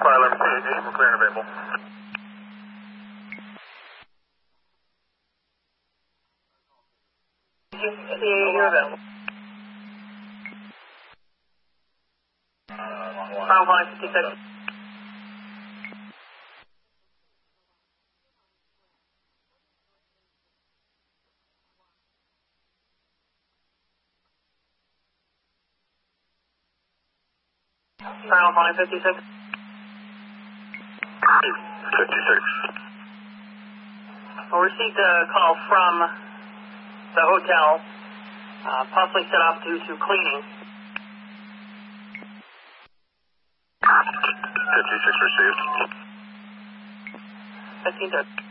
Pilot C88, we're clear and available. You're available. Final line 56. Final line 56. 56. We'll receive the call from the hotel, possibly set off due to cleaning. 56 received. 1530.